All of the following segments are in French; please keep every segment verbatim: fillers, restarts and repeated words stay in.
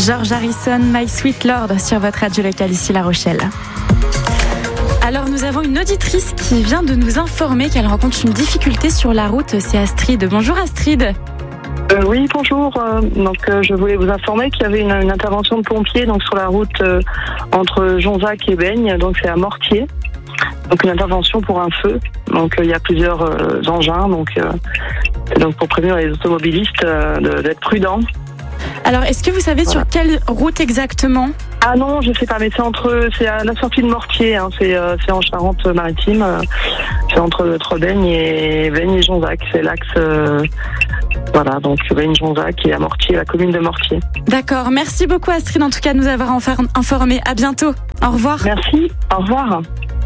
George Harrison, My Sweet Lord sur votre radio locale ici La Rochelle. Alors nous avons une auditrice qui vient de nous informer qu'elle rencontre une difficulté sur la route, c'est Astrid. Bonjour Astrid. Euh, oui, bonjour. Euh, donc, euh, je voulais vous informer qu'il y avait une, une intervention de pompiers donc sur la route euh, entre Jonzac et Baigne, donc c'est à Mortier. Donc une intervention pour un feu. Donc euh, il y a plusieurs euh, engins, donc euh, donc pour prévenir les automobilistes euh, de, d'être prudents. Alors est-ce que vous savez Voilà. sur quelle route exactement ? Ah non, je sais pas, mais c'est entre, c'est à la sortie de Mortier, hein, c'est euh, c'est en Charente-Maritime, euh, c'est entre, entre Baigne et Baigne et Jonzac, c'est l'axe. Euh, Voilà, donc Baigne-Jonzac et à Mortier, la commune de Mortier. D'accord, merci beaucoup Astrid en tout cas de nous avoir informés. À bientôt, au revoir. Merci, au revoir.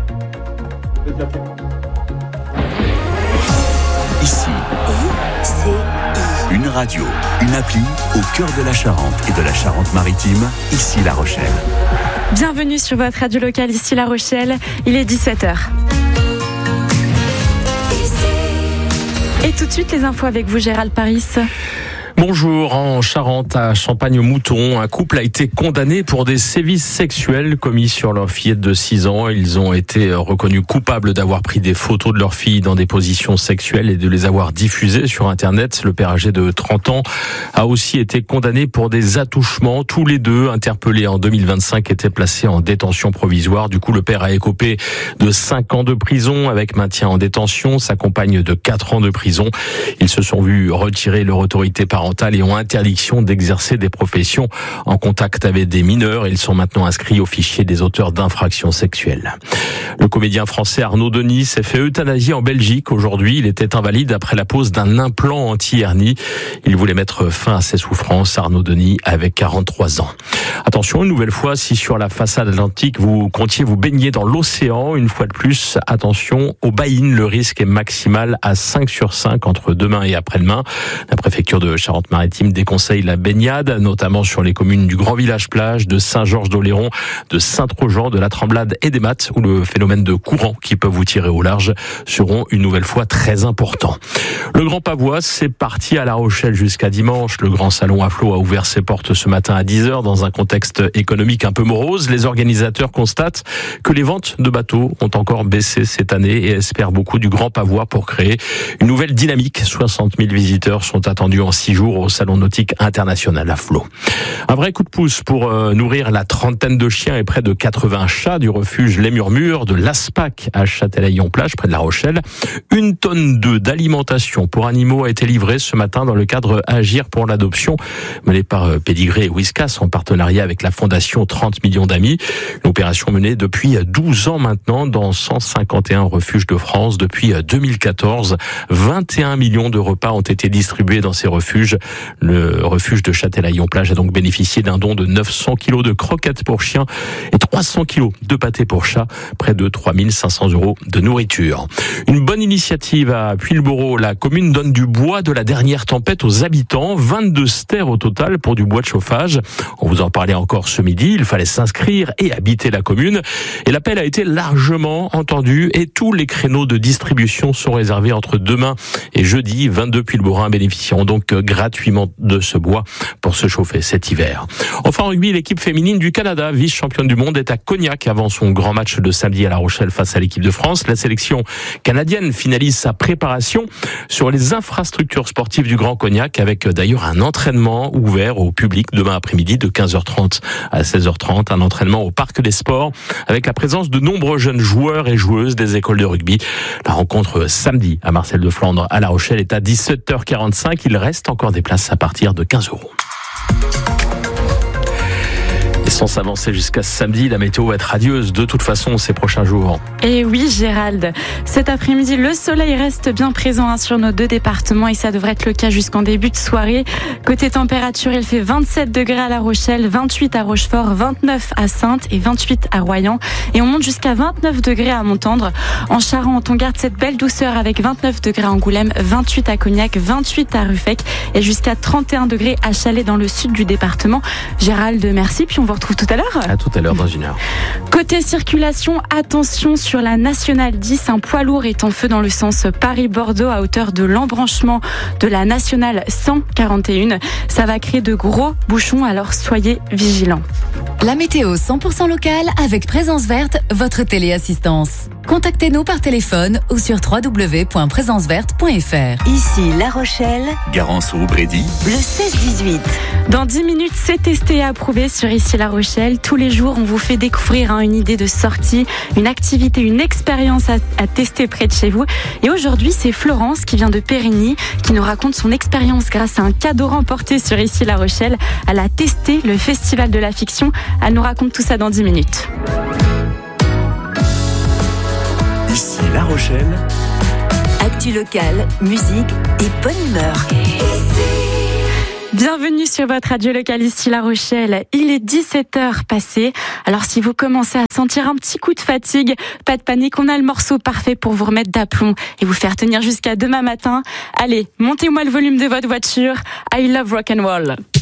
Ici, une radio, une appli au cœur de la Charente et de la Charente-Maritime, ici La Rochelle. Bienvenue sur votre radio locale ici La Rochelle, il est dix-sept heures. Et tout de suite les infos avec vous Gérald Paris. Bonjour, en Charente, à Champagne-Mouton, un couple a été condamné pour des sévices sexuels commis sur leur fillette de six ans. Ils ont été reconnus coupables d'avoir pris des photos de leur fille dans des positions sexuelles et de les avoir diffusées sur Internet. Le père âgé de trente ans a aussi été condamné pour des attouchements. Tous les deux, interpellés en deux mille vingt-cinq, étaient placés en détention provisoire. Du coup, le père a écopé de cinq ans de prison avec maintien en détention, sa compagne de quatre ans de prison. Ils se sont vus retirer leur autorité parentale et ont interdiction d'exercer des professions en contact avec des mineurs. Ils sont maintenant inscrits au fichier des auteurs d'infractions sexuelles. Le comédien français Arnaud Denis s'est fait euthanasier en Belgique aujourd'hui. Il était invalide après la pose d'un implant anti-hernie. Il voulait mettre fin à ses souffrances. Arnaud Denis avait quarante-trois ans. Attention, une nouvelle fois, si sur la façade atlantique vous comptiez vous baigner dans l'océan, une fois de plus, attention aux baïnes. Le risque est maximal à cinq sur cinq entre demain et après-demain. La préfecture de Charente-Maritime déconseille la baignade, notamment sur les communes du Grand Village Plage, de Saint-Georges-d'Oléron, de Saint-Trojan, de la Tremblade et des Mattes, où le phénomène de courant qui peuvent vous tirer au large seront une nouvelle fois très importants. Le Grand Pavois, c'est parti à La Rochelle jusqu'à dimanche. Le Grand Salon à flot a ouvert ses portes ce matin à dix heures dans un contexte économique un peu morose. Les organisateurs constatent que les ventes de bateaux ont encore baissé cette année et espèrent beaucoup du Grand Pavois pour créer une nouvelle dynamique. soixante mille visiteurs sont attendus en six jours au Salon nautique international à flot. Un vrai coup de pouce pour euh, nourrir la trentaine de chiens et près de quatre-vingts chats du refuge Les Murmures de l'Aspac à Châtelaillon-Plage près de La Rochelle. Une tonne d'œufs d'alimentation pour animaux a été livrée ce matin dans le cadre Agir pour l'adoption mené par Pédigré et Whiskas en partenariat avec la fondation trente millions d'amis. Une opération menée depuis douze ans maintenant dans cent cinquante et un refuges de France. Depuis deux mille quatorze, vingt et un millions de repas ont été distribués dans ces refuges. Le refuge de Châtelaillon-Plage a donc bénéficié d'un don de neuf cents kilos de croquettes pour chiens et trois cents kilos de pâté pour chats, près de trois mille cinq cents euros de nourriture. Une bonne initiative à Puylleborough. La commune donne du bois de la dernière tempête aux habitants. vingt-deux stères au total pour du bois de chauffage. On vous en parlait encore ce midi. Il fallait s'inscrire et habiter la commune. Et l'appel a été largement entendu et tous les créneaux de distribution sont réservés entre demain et jeudi. vingt-deux Puylleborough bénéficieront donc gratuitement de ce bois pour se chauffer cet hiver. Enfin en rugby, l'équipe féminine du Canada, vice-championne du monde, est à Cognac avant son grand match de samedi à La Rochelle face à l'équipe de France. La sélection canadienne finalise sa préparation sur les infrastructures sportives du Grand Cognac avec d'ailleurs un entraînement ouvert au public demain après-midi de quinze heures trente à seize heures trente. Un entraînement au Parc des Sports avec la présence de nombreux jeunes joueurs et joueuses des écoles de rugby. La rencontre samedi à Marcel de Flandre à La Rochelle est à dix-sept heures quarante-cinq. Il reste encore des places à partir de quinze euros. Et sans s'avancer jusqu'à samedi, la météo va être radieuse de toute façon ces prochains jours. Et oui Gérald, cet après-midi le soleil reste bien présent hein, sur nos deux départements et ça devrait être le cas jusqu'en début de soirée. Côté température, il fait vingt-sept degrés à La Rochelle, vingt-huit à Rochefort, vingt-neuf à Saintes et vingt-huit à Royan. Et on monte jusqu'à vingt-neuf degrés à Montendre. En Charente, on garde cette belle douceur avec vingt-neuf degrés à Angoulême, vingt-huit à Cognac, vingt-huit à Ruffec et jusqu'à trente et un degrés à Chalais dans le sud du département. Gérald, merci, puis on vous retrouve retrouve tout à l'heure. À tout à l'heure, dans une heure. Côté circulation, attention sur la Nationale dix. Un poids lourd est en feu dans le sens Paris-Bordeaux à hauteur de l'embranchement de la Nationale cent quarante et un. Ça va créer de gros bouchons, alors soyez vigilants. La météo cent pour cent locale avec Présence Verte, votre téléassistance. Contactez-nous par téléphone ou sur w w w point présence verte point f r. Ici La Rochelle, Garanceau-Brédy, le seize dix-huit. Dans dix minutes, c'est testé et approuvé sur Ici La Rochelle. Tous les jours, on vous fait découvrir hein, une idée de sortie, une activité, une expérience à, à tester près de chez vous. Et aujourd'hui, c'est Florence qui vient de Périgny, qui nous raconte son expérience grâce à un cadeau remporté sur Ici La Rochelle. Elle a testé le Festival de la Fiction. Elle nous raconte tout ça dans dix minutes. Ici La Rochelle, Actu locale, musique et bonne humeur. Bienvenue sur votre radio locale Ici La Rochelle. Il est dix-sept heures passées. Alors si vous commencez à sentir un petit coup de fatigue, pas de panique, on a le morceau parfait pour vous remettre d'aplomb et vous faire tenir jusqu'à demain matin. Allez, montez-moi le volume de votre voiture. I love rock and roll.